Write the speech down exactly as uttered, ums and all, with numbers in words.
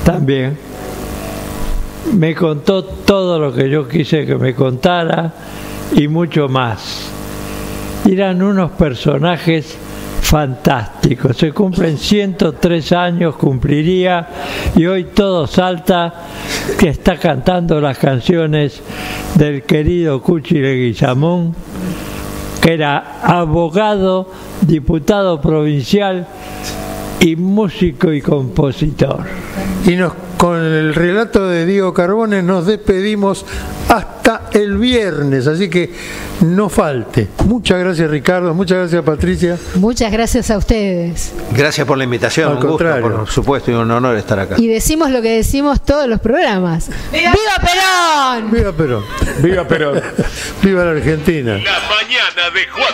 también. Me contó todo lo que yo quise que me contara y mucho más. Eran unos personajes fantásticos. Se cumplen ciento tres años, cumpliría, y hoy todo salta que está cantando las canciones del querido Cuchi Leguizamón, que era abogado, diputado provincial y músico y compositor. Y nos, con el relato de Diego Carbones nos despedimos hasta el viernes, así que no falte. Muchas gracias, Ricardo, muchas gracias, Patricia. Muchas gracias a ustedes. Gracias por la invitación, Al un gusto, contrario. por supuesto, y un honor estar acá. Y decimos lo que decimos todos los programas. ¡Viva, ¡Viva Perón! Viva Perón. Viva Perón. Viva la Argentina. La mañana de Juan